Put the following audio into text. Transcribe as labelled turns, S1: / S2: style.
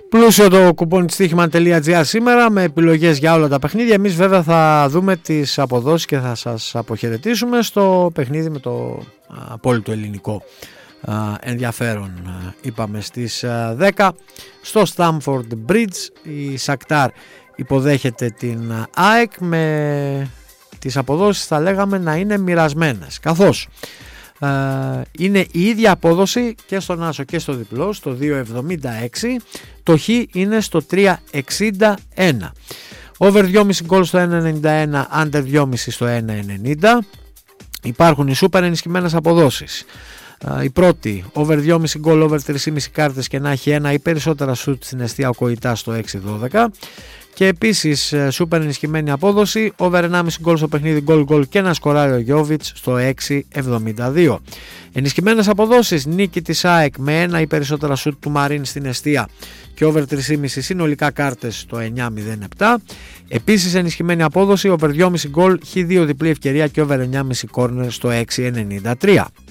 S1: Πλούσιο το κουπόνι στοίχημα.gr σήμερα με επιλογές για όλα τα παιχνίδια. Εμείς βέβαια θα δούμε τις αποδόσεις και θα σας αποχαιρετήσουμε στο παιχνίδι με το απόλυτο ελληνικό ενδιαφέρον. Είπαμε στις 10 στο Stamford Bridge η Σακτάρ υποδέχεται την ΑΕΚ, με τις αποδόσεις θα λέγαμε να είναι μοιρασμένες, καθώς είναι η ίδια απόδοση και στον άσο και στο διπλό, στο 2,76, το χ είναι στο 3,61, over 2,5 γκολ στο 1,91, under 2,5 στο 1,90. Υπάρχουν οι σούπερ ενισχυμένες αποδόσεις. Η πρώτη, over 2,5 γκολ, over 3,5 κάρτες και να έχει ένα ή περισσότερα σουτ στην εστία ο Κοϊτάς στο 6,12. Και επίσης σούπερ ενισχυμένη απόδοση, over 1,5 γκολ στο παιχνίδι, γκολ και να σκοράρει ο Γιόβιτς στο 6,72. Ενισχυμένες αποδόσεις, νίκη της ΑΕΚ με ένα ή περισσότερα σουτ του Μαρίν στην εστία και over 3,5 συνολικά κάρτες στο 9,07. Επίσης ενισχυμένη απόδοση, over 2,5 γκολ, χ2 διπλή ευκαιρία και over 9,5 κόρνερ στο 6,93.